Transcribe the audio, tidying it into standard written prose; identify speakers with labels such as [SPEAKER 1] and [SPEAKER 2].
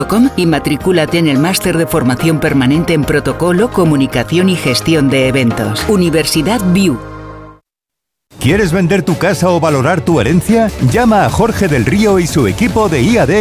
[SPEAKER 1] y matricúlate en el máster de formación permanente en protocolo, comunicación y gestión de eventos. Universidad VIU.
[SPEAKER 2] ¿Quieres vender tu casa o valorar tu herencia? Llama a Jorge del Río y su equipo de IAD